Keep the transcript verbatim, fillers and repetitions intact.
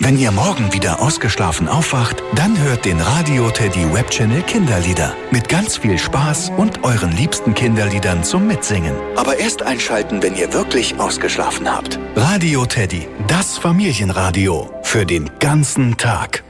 Wenn ihr morgen wieder ausgeschlafen aufwacht, dann hört den Radio Teddy Webchannel Kinderlieder. Mit ganz viel Spaß und euren liebsten Kinderliedern zum Mitsingen. Aber erst einschalten, wenn ihr wirklich ausgeschlafen habt. Radio Teddy, das Familienradio. Für den ganzen Tag.